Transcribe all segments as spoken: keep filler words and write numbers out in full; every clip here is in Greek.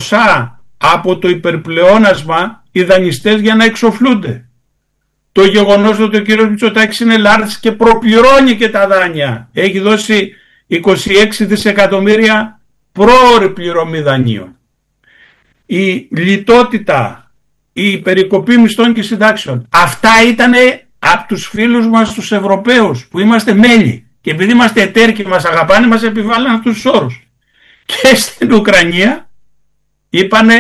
ποσά από το υπερπλεόνασμα οι δανειστές για να εξοφλούνται. Το γεγονός ότι ο κύριος Μητσοτάκης είναι λάρτης και προπληρώνει και τα δάνεια. Έχει δώσει είκοσι έξι δισεκατομμύρια πρόωρη πληρωμή δανείων. Η λιτότητα, η περικοπή μισθών και συντάξεων. Αυτά ήταν από τους φίλους μας τους Ευρωπαίους που είμαστε μέλη. Και επειδή είμαστε εταίροι και μας αγαπάνε, μας επιβάλλαν αυτούς τους όρους. Και στην Ουκρανία είπανε,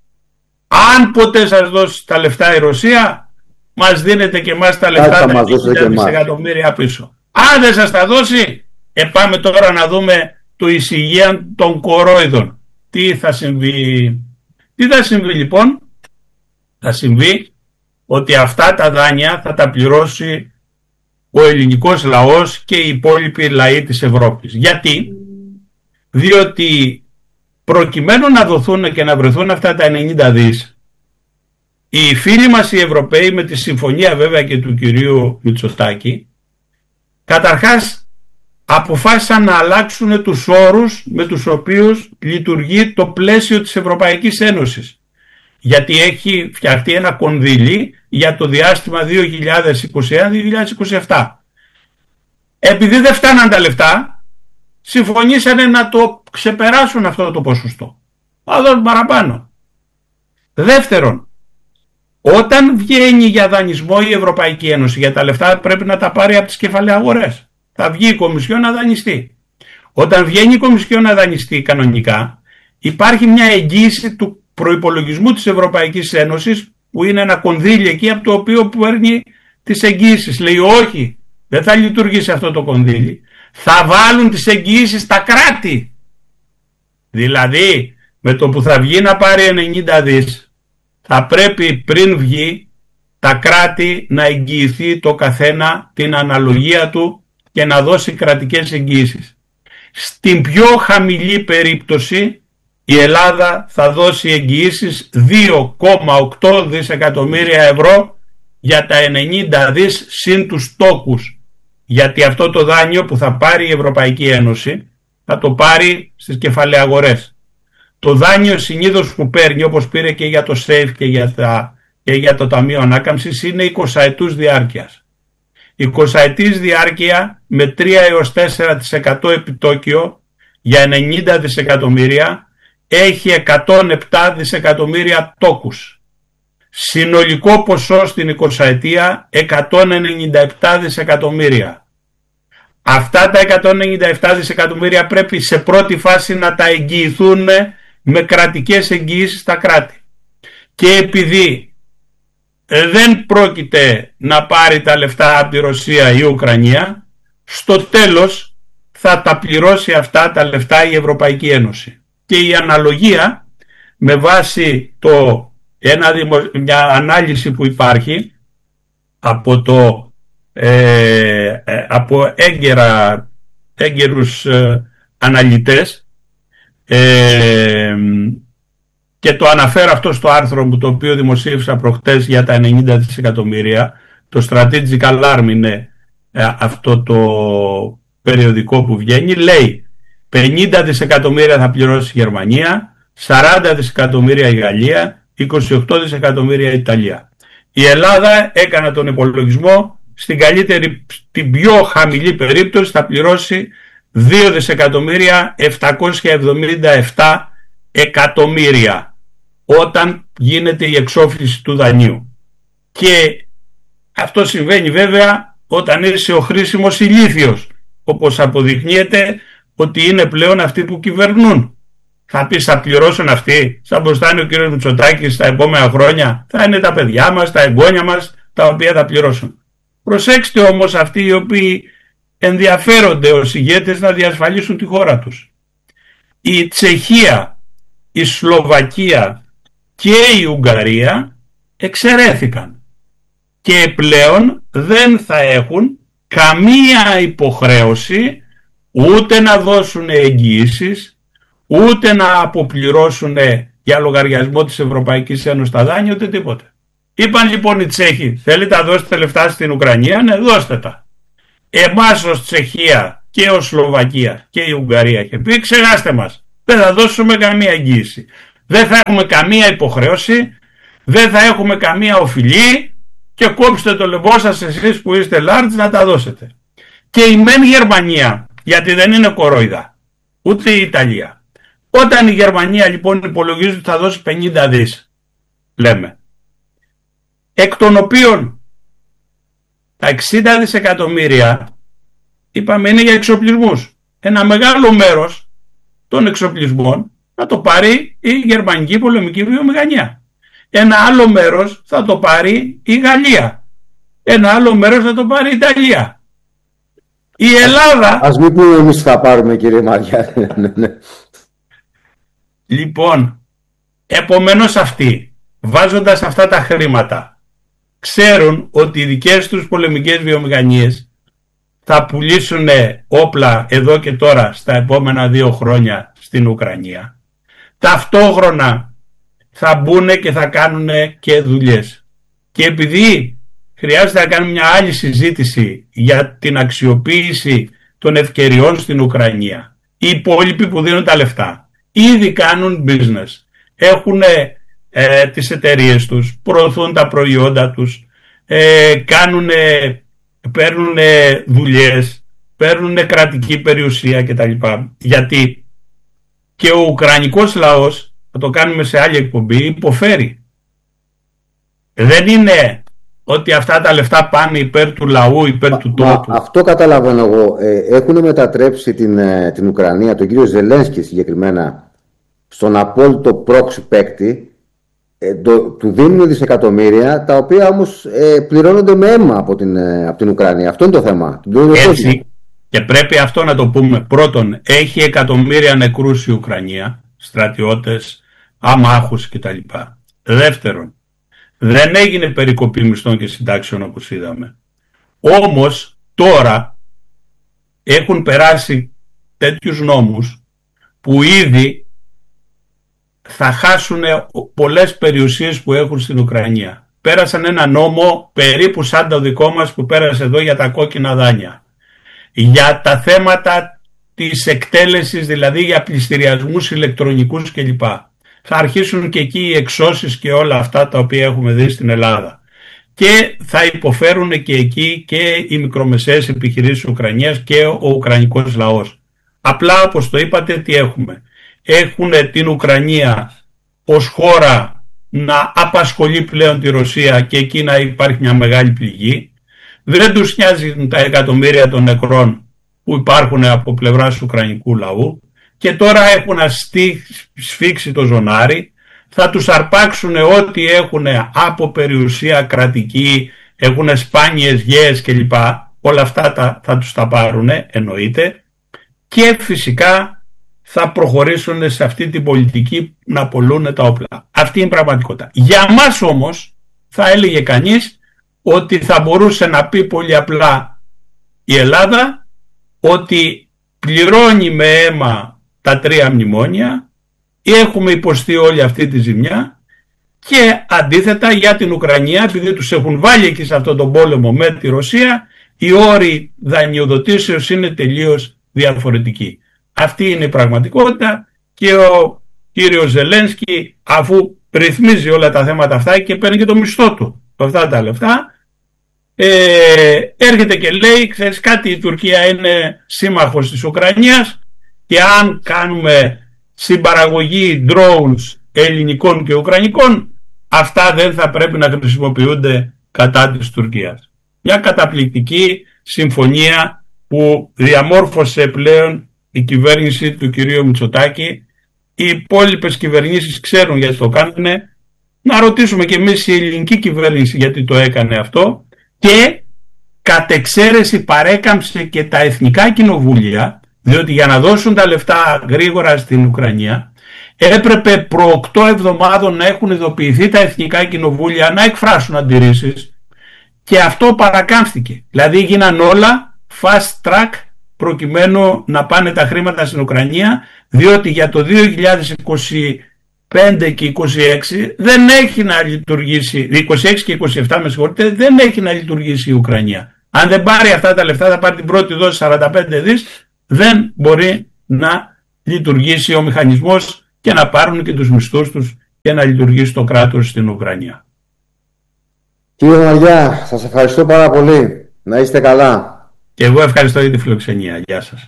αν ποτέ σας δώσει τα λεφτά η Ρωσία, μας δίνετε και εμάς τα λεφτά, τα χίλια δισεκατομμύρια πίσω. Αν δεν σας τα δώσει, ε, πάμε τώρα να δούμε το εισηγείαν των κορόιδων. Τι θα συμβεί? Τι θα συμβεί λοιπόν? Θα συμβεί ότι αυτά τα δάνεια θα τα πληρώσει ο ελληνικός λαός και οι υπόλοιποι λαοί της Ευρώπης. Γιατί? Διότι προκειμένου να δοθούν και να βρεθούν αυτά τα ενενήντα δις, οι φίλοι μας οι Ευρωπαίοι, με τη συμφωνία βέβαια και του κυρίου Μητσοτάκη, καταρχάς αποφάσισαν να αλλάξουν τους όρους με τους οποίους λειτουργεί το πλαίσιο της Ευρωπαϊκής Ένωσης. Γιατί έχει φτιαχτεί ένα κονδύλι για το διάστημα δύο χιλιάδες είκοσι ένα με δύο χιλιάδες είκοσι επτά. Επειδή δεν φτάναν τα λεφτά, συμφωνήσανε να το ξεπεράσουν αυτό το ποσοστό. Θα δώσουν παραπάνω. Δεύτερον, όταν βγαίνει για δανεισμό η Ευρωπαϊκή Ένωση, για τα λεφτά πρέπει να τα πάρει από τις κεφαλαίες. Θα βγει η Κομισιόν να δανειστεί. Όταν βγαίνει η Κομισιόν να δανειστεί κανονικά, υπάρχει μια εγγύηση του προϋπολογισμού της Ευρωπαϊκής Ένωσης, που είναι ένα κονδύλι εκεί από το οποίο παίρνει τις εγγύησεις. Λέει όχι, δεν θα λειτουργήσει αυτό το κονδύλι. Θα βάλουν τις εγγύησεις τα κράτη. Δηλαδή με το που θα βγει να πάρει ενενήντα δις, θα πρέπει πριν βγει τα κράτη να εγγυηθεί το καθένα την αναλογία του και να δώσει κρατικές εγγύησεις. Στην πιο χαμηλή περίπτωση η Ελλάδα θα δώσει εγγυήσεις δύο κόμμα οκτώ δισεκατομμύρια ευρώ για τα ενενήντα δις συν τους τόκους. Γιατί αυτό το δάνειο που θα πάρει η Ευρωπαϊκή Ένωση θα το πάρει στις κεφαλαίες. Το δάνειο συνήθως που παίρνει, όπως πήρε και για το ΣΕΙΦ και για, τα, και για το Ταμείο Ανάκαμψης, είναι εικοσαετούς διάρκειας. εικοσαετής διάρκεια με τρία έως τέσσερα τοις εκατό επιτόκιο για ενενήντα δισεκατομμύρια έχει εκατόν επτά δισεκατομμύρια τόκους. Συνολικό ποσό στην εικοσαετία εκατόν ενενήντα επτά δισεκατομμύρια. Αυτά τα εκατόν ενενήντα επτά δισεκατομμύρια πρέπει σε πρώτη φάση να τα εγγυηθούν με κρατικές εγγυήσεις στα κράτη. Και επειδή δεν πρόκειται να πάρει τα λεφτά από τη Ρωσία ή η Ουκρανία, στο τέλος θα τα πληρώσει αυτά τα λεφτά η Ευρωπαϊκή Ένωση. Και η αναλογία, με βάση το, ένα, μια ανάλυση που υπάρχει από, το, ε, ε, από έγκαιρα, έγκαιρους ε, αναλυτές, ε, και το αναφέρω αυτό στο άρθρο μου το οποίο δημοσίευσα προχτές για τα ενενήντα δισεκατομμύρια, το Strategic Alarm είναι ε, αυτό το περιοδικό που βγαίνει, λέει πενήντα δισεκατομμύρια θα πληρώσει η Γερμανία, σαράντα δισεκατομμύρια η Γαλλία, είκοσι οκτώ δισεκατομμύρια η Ιταλία. Η Ελλάδα έκανε τον υπολογισμό, στην καλύτερη, την πιο χαμηλή περίπτωση θα πληρώσει δύο δισεκατομμύρια επτακόσια εβδομήντα επτά εκατομμύρια όταν γίνεται η εξόφληση του δανείου. Και αυτό συμβαίνει βέβαια όταν είσαι ο χρήσιμος ηλίθιος, όπως αποδεικνύεται ότι είναι πλέον αυτοί που κυβερνούν. Θα πεις θα πληρώσουν αυτοί, σαν πως θα είναι ο κύριος Μητσοτάκης στα επόμενα χρόνια, θα είναι τα παιδιά μας, τα εγγόνια μας, τα οποία θα πληρώσουν. Προσέξτε όμως αυτοί οι οποίοι ενδιαφέρονται ως ηγέτες να διασφαλίσουν τη χώρα τους. Η Τσεχία, η Σλοβακία και η Ουγγαρία εξαιρέθηκαν και πλέον δεν θα έχουν καμία υποχρέωση ούτε να δώσουν εγγυήσεις, ούτε να αποπληρώσουν για λογαριασμό της Ευρωπαϊκής Ένωσης τα δάνεια, ούτε τίποτε. Είπαν λοιπόν οι Τσέχοι, θέλετε να δώσετε λεφτά στην Ουκρανία, ναι, δώστε τα. Εμάς ως Τσεχία και ως Σλοβακία και η Ουγγαρία είχε πει, ξεχάστε μας, δεν θα δώσουμε καμία εγγύηση. Δεν θα έχουμε καμία υποχρέωση, δεν θα έχουμε καμία οφειλή και κόψτε το λαιμό σας εσείς που είστε large να τα δώσετε. Και η μεν Γερμανία, γιατί δεν είναι κορόιδα, ούτε η Ιταλία. Όταν η Γερμανία λοιπόν υπολογίζει ότι θα δώσει πενήντα δις, λέμε, εκ των οποίων τα εξήντα δισεκατομμύρια είπαμε είναι για εξοπλισμούς. Ένα μεγάλο μέρος των εξοπλισμών θα το πάρει η γερμανική πολεμική βιομηχανία. Ένα άλλο μέρος θα το πάρει η Γαλλία. Ένα άλλο μέρος θα το πάρει η Ιταλία. Η Ελλάδα... Ας μην πούμε εμείς θα πάρουμε, κύριε Μαριά. Λοιπόν, επομένως αυτοί, βάζοντας αυτά τα χρήματα, ξέρουν ότι οι δικές τους πολεμικές βιομηχανίες θα πουλήσουν όπλα εδώ και τώρα στα επόμενα δύο χρόνια στην Ουκρανία. Ταυτόχρονα θα μπουν και θα κάνουν και δουλειές. Και επειδή χρειάζεται να κάνουμε μια άλλη συζήτηση για την αξιοποίηση των ευκαιριών στην Ουκρανία, οι υπόλοιποι που δίνουν τα λεφτά ήδη κάνουν business, έχουν ε, τις εταιρείες τους, προωθούν τα προϊόντα τους, ε, κάνουν, παίρνουν δουλειές, παίρνουν κρατική περιουσία κτλ. Γιατί και ο Ουκρανικός λαός, θα το κάνουμε σε άλλη εκπομπή, υποφέρει. Δεν είναι ότι αυτά τα λεφτά πάνε υπέρ του λαού, υπέρ του τόπου. Μα, αυτό καταλαβαίνω εγώ. Ε, έχουν μετατρέψει την, την Ουκρανία, τον κύριο Ζελένσκι συγκεκριμένα, στον απόλυτο πρόξι παίκτη. Ε, το, του δίνουν δισεκατομμύρια, τα οποία όμως ε, πληρώνονται με αίμα από την, ε, από την Ουκρανία. Αυτό είναι το θέμα. Έτσι, και πρέπει αυτό να το πούμε. Πρώτον, έχει εκατομμύρια νεκρούς η Ουκρανία, στρατιώτες, αμάχους κτλ. Δεύτερον, δεν έγινε περικοπή μισθών και συντάξεων όπως είδαμε. Όμως τώρα έχουν περάσει τέτοιους νόμους που ήδη θα χάσουν πολλές περιουσίες που έχουν στην Ουκρανία. Πέρασαν ένα νόμο περίπου σαν το δικό μας που πέρασε εδώ για τα κόκκινα δάνεια. Για τα θέματα της εκτέλεσης, δηλαδή για πληστηριασμούς ηλεκτρονικούς κλπ. Θα αρχίσουν και εκεί οι εξώσεις και όλα αυτά τα οποία έχουμε δει στην Ελλάδα. Και θα υποφέρουν και εκεί και οι μικρομεσαίες επιχειρήσεις της Ουκρανίας και ο Ουκρανικός λαός. Απλά όπως το είπατε, τι έχουμε. Έχουν την Ουκρανία ως χώρα να απασχολεί πλέον τη Ρωσία και εκεί να υπάρχει μια μεγάλη πληγή. Δεν τους νοιάζει τα εκατομμύρια των νεκρών που υπάρχουν από πλευράς του Ουκρανικού λαού. Και τώρα έχουν σφίξει το ζωνάρι, θα τους αρπάξουν ό,τι έχουν από περιουσία κρατική, έχουν σπάνιες γέες κλπ. Όλα αυτά τα, θα τους τα πάρουν, εννοείται, και φυσικά θα προχωρήσουν σε αυτή την πολιτική να πωλούν τα όπλα. Αυτή είναι η πραγματικότητα. Για μας όμως θα έλεγε κανείς ότι θα μπορούσε να πει πολύ απλά η Ελλάδα ότι πληρώνει με αίμα τα τρία μνημόνια, έχουμε υποστεί όλη αυτή τη ζημιά, και αντίθετα για την Ουκρανία, επειδή τους έχουν βάλει εκεί σε αυτόν τον πόλεμο με τη Ρωσία, οι όροι δανειοδοτήσεως είναι τελείως διαφορετικοί. Αυτή είναι η πραγματικότητα και ο κύριος Ζελένσκι, αφού ρυθμίζει όλα τα θέματα αυτά και παίρνει και το μισθό του αυτά τα λεφτά, ε, έρχεται και λέει, ξέρεις κάτι, η Τουρκία είναι σύμμαχος της Ουκρανίας και αν κάνουμε συμπαραγωγή drones ελληνικών και ουκρανικών, αυτά δεν θα πρέπει να χρησιμοποιούνται κατά της Τουρκίας. Μια καταπληκτική συμφωνία που διαμόρφωσε πλέον η κυβέρνηση του κυρίου Μητσοτάκη. Οι υπόλοιπες κυβερνήσεις ξέρουν γιατί το κάνανε. Να ρωτήσουμε και εμείς η ελληνική κυβέρνηση γιατί το έκανε αυτό, και κατ' εξαίρεση παρέκαμψε και τα εθνικά κοινοβούλια, διότι για να δώσουν τα λεφτά γρήγορα στην Ουκρανία έπρεπε προ οκτώ εβδομάδων να έχουν ειδοποιηθεί τα εθνικά κοινοβούλια να εκφράσουν αντιρρήσεις, και αυτό παρακάμφθηκε. Δηλαδή γίναν όλα fast track προκειμένου να πάνε τα χρήματα στην Ουκρανία, διότι για το δύο χιλιάδες είκοσι πέντε και είκοσι έξι δεν έχει να λειτουργήσει, είκοσι έξι και είκοσι επτά με συγχωρείτε, δεν έχει να λειτουργήσει η Ουκρανία. Αν δεν πάρει αυτά τα λεφτά, θα πάρει την πρώτη δόση σαράντα πέντε δις, δεν μπορεί να λειτουργήσει ο μηχανισμός και να πάρουν και τους μισθούς τους και να λειτουργήσει το κράτος στην Ουκρανία. Κύριε Μαριά, σας ευχαριστώ πάρα πολύ. Να είστε καλά. Και εγώ ευχαριστώ για τη φιλοξενία. Γεια σας.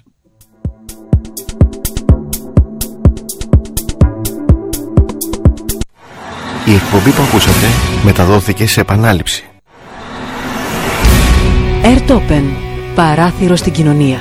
Η εκπομπή που ακούσατε μεταδόθηκε σε επανάληψη. Airtopen. Παράθυρο στην κοινωνία.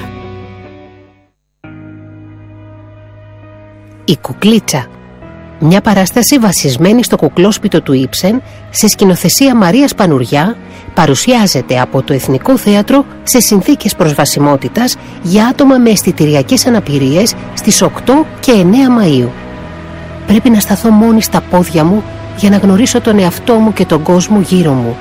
Η Κουκλίτσα. Μια παράσταση βασισμένη στο κουκλόσπιτο του Ήψεν, σε σκηνοθεσία Μαρίας Πανουριά, παρουσιάζεται από το Εθνικό Θέατρο σε συνθήκες προσβασιμότητας για άτομα με αισθητηριακές αναπηρίες στις οκτώ και εννέα Μαΐου. Πρέπει να σταθώ μόνη στα πόδια μου για να γνωρίσω τον εαυτό μου και τον κόσμο γύρω μου.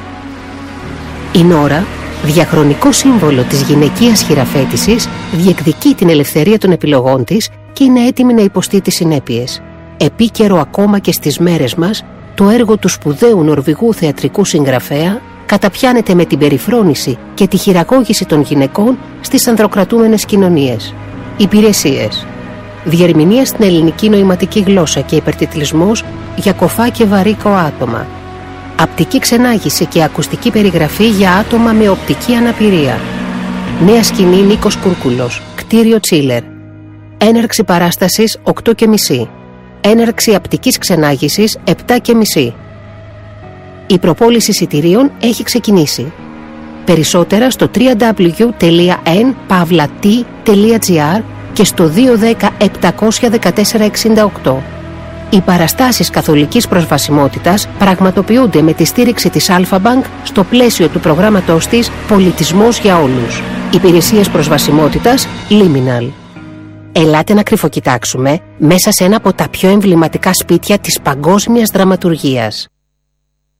Η Νόρα, διαχρονικό σύμβολο της γυναικείας χειραφέτησης, διεκδικεί την ελευθερία των επιλογών της και είναι έτοιμη να υποστεί τις συνέπειες. Επίκαιρο ακόμα και στις μέρες μας, το έργο του σπουδαίου Νορβηγού θεατρικού συγγραφέα καταπιάνεται με την περιφρόνηση και τη χειραγώγηση των γυναικών στις ανδροκρατούμενες κοινωνίες. Υπηρεσίες. Διερμηνία στην ελληνική νοηματική γλώσσα και υπερτιτλισμός για κοφά και βαρύκο άτομα. Απτική ξενάγηση και ακουστική περιγραφή για άτομα με οπτική αναπηρία. Νέα σκηνή Νίκος Κούρκουλος, κτίριο Τσίλερ. Έναρξη παράστασης οκτώ και μισή. Έναρξη απτικής ξενάγησης επτά και μισή. Η προπόληση εισιτηρίων έχει ξεκινήσει. Περισσότερα στο double-u double-u double-u τελεία εν παύλα τι τελεία τζι άρ και στο δύο ένα μηδέν επτά ένα τέσσερα έξι οκτώ. Οι παραστάσεις καθολικής προσβασιμότητας πραγματοποιούνται με τη στήριξη της Αλφα-Bank στο πλαίσιο του προγράμματός της «Πολιτισμός για όλους». Υπηρεσίες προσβασιμότητας Liminal. Ελάτε να κρυφοκοιτάξουμε μέσα σε ένα από τα πιο εμβληματικά σπίτια της παγκόσμιας δραματουργίας.